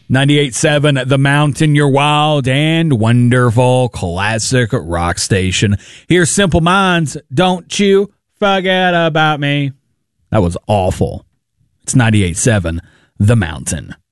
98.7 The Mountain, your wild and wonderful classic rock station. Here's Simple Minds, Don't You Forget About Me. That was awful. It's 98.7 The Mountain.